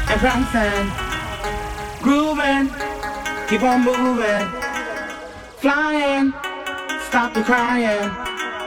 and prancing, grooving, keep on moving, flying, stop the crying.